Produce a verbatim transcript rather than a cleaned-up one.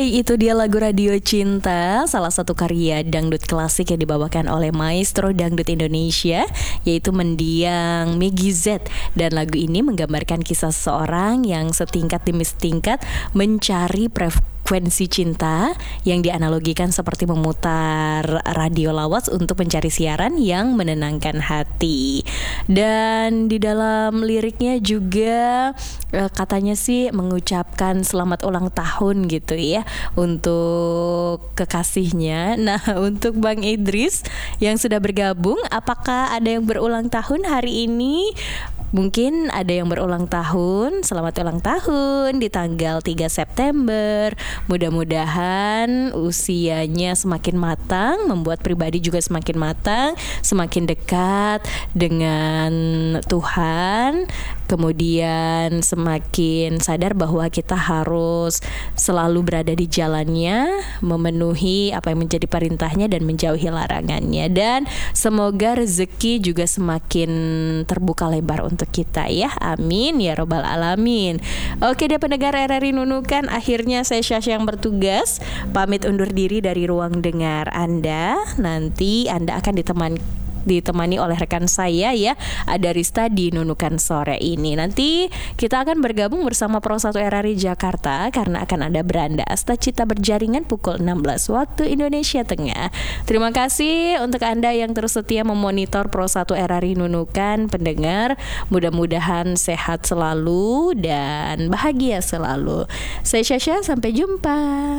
Itu dia lagu Radio Cinta, salah satu karya dangdut klasik yang dibawakan oleh maestro dangdut Indonesia, yaitu mendiang Meggy Z. Dan lagu ini menggambarkan kisah seseorang yang setingkat demi setingkat mencari frekuensi cinta, yang dianalogikan seperti memutar radio lawas untuk mencari siaran yang menenangkan hati. Dan di dalam liriknya juga katanya sih mengucapkan selamat ulang tahun gitu ya untuk kekasihnya. Nah, untuk Bang Idris yang sudah bergabung, apakah ada yang berulang tahun hari ini? Mungkin ada yang berulang tahun. Selamat ulang tahun di tanggal tiga September. Mudah-mudahan usianya semakin matang, membuat pribadi juga semakin matang, semakin dekat dengan Tuhan, kemudian semakin sadar bahwa kita harus selalu berada di jalannya, memenuhi apa yang menjadi perintahnya dan menjauhi larangannya. Dan semoga rezeki juga semakin terbuka lebar untuk kita ya, amin ya robbal alamin. Oke deh pendengar R R I Nunukan, akhirnya saya Syasha yang bertugas pamit undur diri dari ruang dengar Anda. Nanti Anda akan ditemani ditemani oleh rekan saya ya, ada Rista di Nunukan sore ini. Nanti kita akan bergabung bersama Pro satu R R I Jakarta karena akan ada Beranda Astacita berjaringan pukul enam belas waktu Indonesia Tengah. Terima kasih untuk Anda yang terus setia memonitor Pro satu R R I Nunukan pendengar. Mudah-mudahan sehat selalu dan bahagia selalu. Saya Syasha, sampai jumpa.